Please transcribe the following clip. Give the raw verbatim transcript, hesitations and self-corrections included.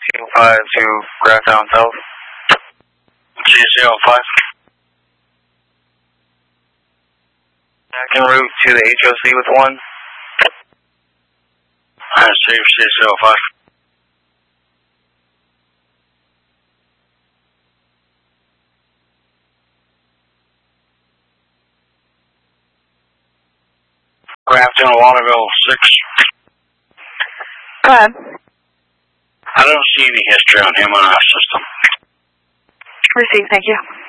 zero five to Graftown South. G zero five. Back en route to the H O C with one. I receive C zero five. Grafton, Waterville, six. Go ahead. I don't see any history on him on our system. Receive, thank you.